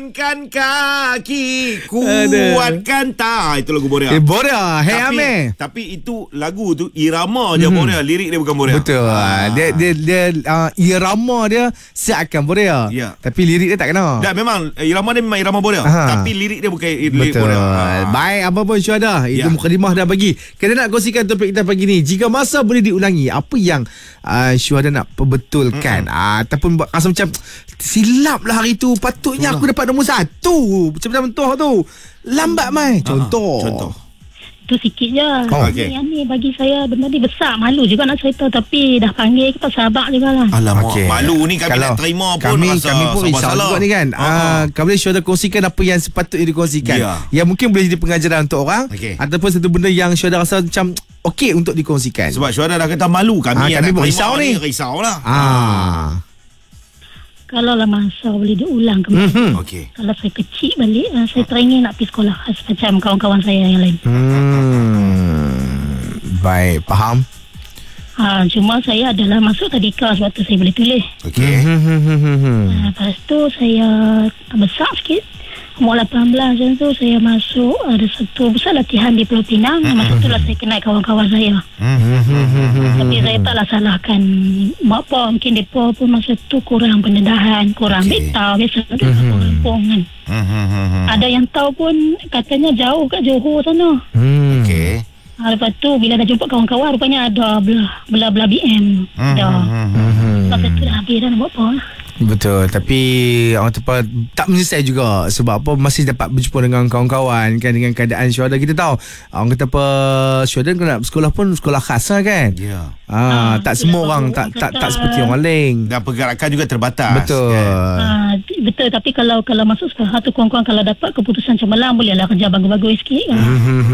Bangunkan kaki, kuatkan tak. Itu lagu Borea. Borea, Hey Amir. Tapi itu lagu tu irama je Borea, lirik dia bukan Borea. Betul. Dia irama dia seakan Borea. Ya. Tapi lirik dia tak kena. Dan memang irama dia memang irama Borea. Tapi lirik dia bukan lirik Borea. Baik, apa pun syuhada. Itu mukadimah dah bagi. Kita nak kongsikan topik kita pagi ni. Jika masa boleh diulangi, apa yang syuhada nak perbetulkan? Ataupun rasa macam silap lah hari tu, patutnya aku dapat nombor 1 macam mentua tu, lambat mai. Contoh tu sikit je. Okay. Yang ni bagi saya benda ni besar, malu juga nak cerita, tapi dah panggil kita sabar jugalah. Alamak, malu ni kami nak terima pun kami pun risau juga ni kan. Kami boleh syuhada kongsikan apa yang sepatutnya dikongsikan. Yang mungkin boleh jadi pengajaran untuk orang, ataupun satu benda yang syuhada rasa macam okey untuk dikongsikan. Sebab syuhada dah kata malu, kami yang nak risau ni. Risaulah. Kalau lah masa boleh diulang kembali. Okey. Kalau saya kecil balik, saya teringin nak pergi sekolah khas macam kawan-kawan saya yang lain. Baik, faham. Cuma saya adalah masuk tadika sebab tu saya boleh tulis. Okey. Lepas tu saya besar sikit, umur 18 macam tu, saya masuk ada satu besar latihan di Pulau Pinang. Masa tu lah saya kenal kawan-kawan saya. Tapi saya taklah salahkan mak pa, mungkin mereka pun masa tu kurang pendedahan, kurang tahu. Biasa tu kampung kan. Ada yang tahu pun katanya jauh kat Johor sana. Okey. Lepas tu bila dah jumpa kawan-kawan, rupanya ada belah BM. Masa tu dah habis dah nak buat apa lah. Betul. Tapi orang tepat tak menyesal juga. Sebab apa, masih dapat berjumpa dengan kawan-kawan kan, dengan keadaan syuhada. Kita tahu orang kata apa, syuhada nak sekolah pun sekolah khas lah kan. Tak semua orang tak seperti orang lain, dan pergerakan juga terbatas. Betul kan? Betul. Tapi kalau masuk sekolah tu, kawan-kawan kalau dapat keputusan cemerlang, bolehlah kerja bagus-bagus sikit kan.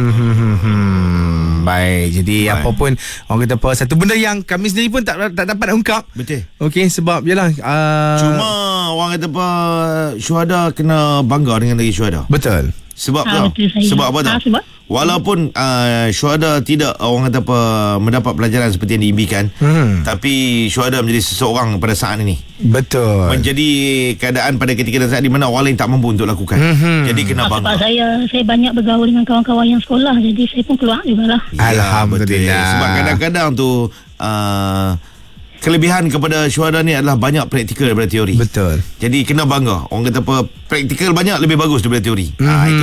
Baik. Jadi apa pun orang kata apa, satu benda yang kami sendiri pun tak dapat nak ungkap. Betul. Okey, sebab yalah cuma orang kata apa, syuhada kena bangga dengan diri syuhada. Betul. Sebab sebab apa tahu? Walaupun syuhada tidak orang kata apa mendapat pelajaran seperti yang diimpikan, tapi syuhada menjadi seseorang pada saat ini. Betul. Menjadi keadaan pada ketika dan saat di mana orang lain tak mampu untuk lakukan. Jadi kena bangga. Sebab saya banyak bergaul dengan kawan-kawan yang sekolah, jadi saya pun keluar jugalah. Alhamdulillah. Sebab kadang-kadang tu kelebihan kepada syuhada ni adalah banyak praktikal daripada teori. Betul. Jadi kena bangga. Orang kata apa, praktikal banyak lebih bagus daripada teori. Itu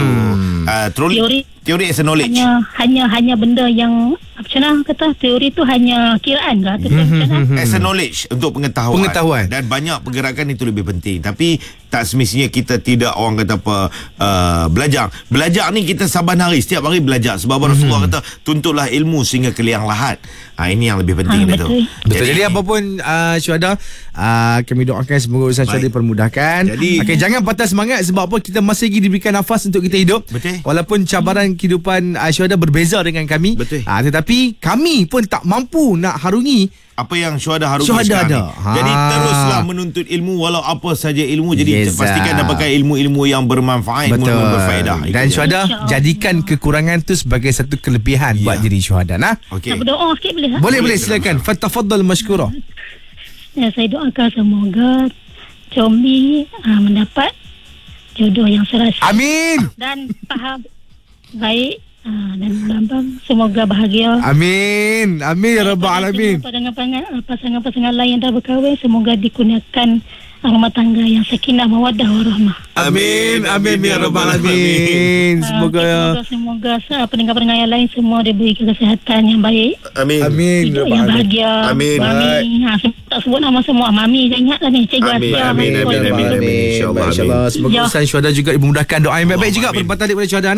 teori as a knowledge. Hanya benda yang macam mana kata, teori tu hanya kiraan ke atau macam mana? As a knowledge, untuk pengetahuan. Dan banyak pergerakan itu lebih penting. Tapi tak semestinya kita tidak orang kata apa belajar ni kita saban hari, setiap hari belajar. Sebab Rasulullah kata tuntutlah ilmu sehingga ke liang lahat. Ini yang lebih penting dia tu. Betul. Jadi apa pun syuhada, kami doakan semoga urusan syuhada dipermudahkan. Okey, jangan patah semangat sebab apa, kita masih lagi diberikan nafas untuk kita hidup. Betul. Walaupun cabaran kehidupan syuhada berbeza dengan kami. Betul. Tetapi kami pun tak mampu nak harungi apa yang syuhada harungi sekarang. Jadi teruslah menuntut ilmu, walau apa saja ilmu. Jadi pastikan dapatkan ilmu-ilmu yang bermanfaat, ilmu yang berfaedah. Dan syuhada jadikan kekurangan tu sebagai satu kelebihan buat diri syuhada. Nak berdoa sikit boleh tak? Boleh silakan. Fatafaddal mashkura. Saya doakan semoga Combi mendapat jodoh yang serasi. Amin. Dan faham baik, dan Bambang semoga bahagia. Amin. Amin ya rabbal alamin. Pasangan-pasangan lain yang dah berkahwin, semoga dikurniakan rumah tangga yang sakinah mawaddah warahmah. Amin. Amin ya rabbal alamin. Semoga pendengar-pendengar yang lain semua diberi kesihatan yang baik. Amin. Hidup yang bahagia. Amin. Tak sebut nama semua. Mami, saya ingatlah ni, Cikgu Asia. Amin. InsyaAllah. Semoga urusan syuhada juga dimudahkan. Doa yang baik-baik juga perempatan daripada syuhada.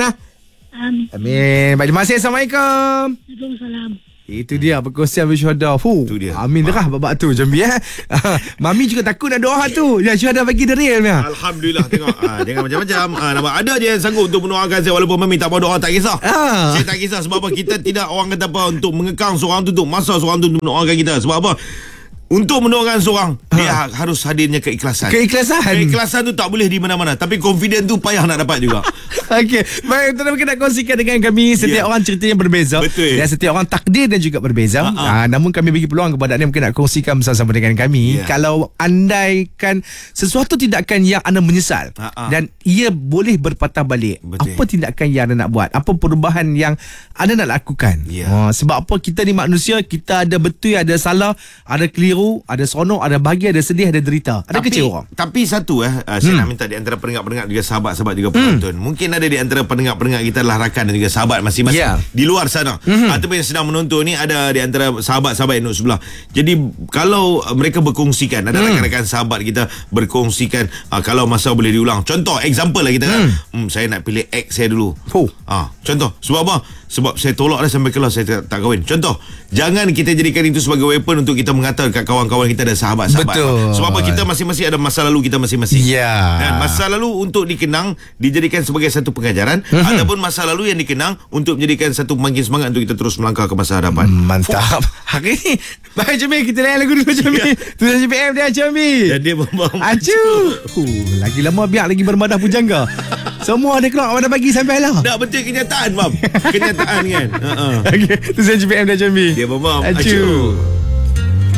Amin. Baik, terima kasih. Assalamualaikum. Waalaikumsalam. Itu dia perkongsian bersyuhada. Amin dah babak tu Jambi Mami juga takut nak doa tu. Ya, syuhada bagi deril ni. Alhamdulillah. Tengok jangan macam-macam. Nampak ada je yang sanggup untuk mendoakan saya. Walaupun Mami tak mau doa, tak kisah. Saya tak kisah. Sebab apa, kita tidak orang kata apa untuk mengekang seorang tu, untuk masa seorang tu untuk mendoakan kita. Sebab apa, untuk menolongkan seorang, dia harus hadirnya keikhlasan. Keikhlasan tu tak boleh di mana-mana, tapi confident tu payah nak dapat juga. Okey, baik, tuan-tuan nak kongsikan dengan kami. Setiap orang ceritanya berbeza. Betul. Dan setiap orang takdir dan juga berbeza. Namun kami bagi peluang kepada anda mungkin nak kongsikan bersama-sama dengan kami. Kalau andaikan sesuatu tindakan yang anda menyesal dan ia boleh berpatah balik, apa tindakan yang anda nak buat? Apa perubahan yang anda nak lakukan? Sebab apa, kita ni manusia, kita ada betul, ada salah, ada keliru, ada seronok, ada bahagia, ada sedih, ada derita, ada kecewa. Tapi satu saya nak minta di antara pendengar-pendengar juga, sahabat-sahabat juga penonton, mungkin ada di antara pendengar-pendengar kita adalah rakan dan juga sahabat masing-masing di luar sana, ataupun yang sedang menonton ni ada di antara sahabat-sahabat yang duduk sebelah. Jadi kalau mereka berkongsikan, ada rakan-rakan sahabat kita berkongsikan, kalau masa boleh diulang, contoh example lah kita kan, saya nak pilih ex saya dulu. Contoh, sebab apa? Sebab saya tolak dah sampai kelas, saya tak kahwin. Contoh, jangan kita jadikan itu sebagai weapon untuk kita mengata kat kawan-kawan kita dan sahabat-sahabat. Betul. Sebab apa? Kita masing-masing ada masa lalu kita masing-masing. Dan masa lalu untuk dikenang, dijadikan sebagai satu pengajaran, ataupun masa lalu yang dikenang untuk menjadikan satu pembangkit semangat untuk kita terus melangkah ke masa hadapan. Mantap. Hari ni baik, Jami, kita layan lagu dulu, Jami. Tuan JPM dia, Jami. Dan dia bombong. Lagi lama biar lagi bermadah pujangga. Semua ada keluar pada pagi sampai lah. Tak betul kenyataan, Mam. Kenyataan kan. Okay, tu saya JPM dia, Jami. Dia bombong. Acu.